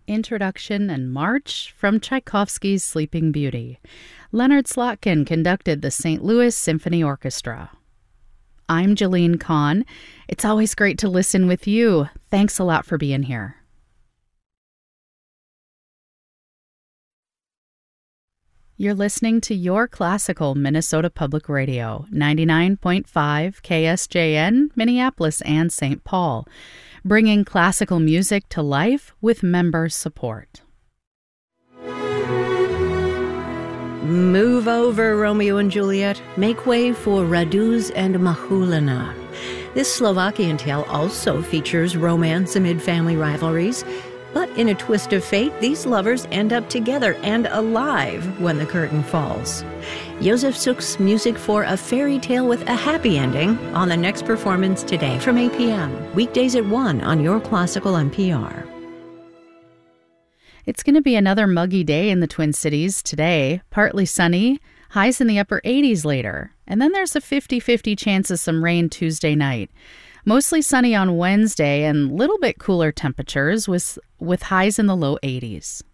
Introduction and March from Tchaikovsky's Sleeping Beauty. Leonard Slotkin conducted the St. Louis Symphony Orchestra. I'm Jalene Kahn. It's always great to listen with you. Thanks a lot for being here. You're listening to Your Classical Minnesota Public Radio, 99.5 KSJN, Minneapolis and St. Paul, bringing classical music to life with member support. Move over, Romeo and Juliet. Make way for Raduz and Mahulina. This Slovakian tale also features romance amid family rivalries. But in a twist of fate, these lovers end up together and alive when the curtain falls. Josef Suk's music for a fairy tale with a happy ending on the next performance today from 8 p.m. Weekdays at 1 on Your Classical NPR. It's going to be another muggy day in the Twin Cities today. Partly sunny, highs in the upper 80s later. And then there's a 50-50 chance of some rain Tuesday night. Mostly sunny on Wednesday and a little bit cooler temperatures with highs in the low 80s.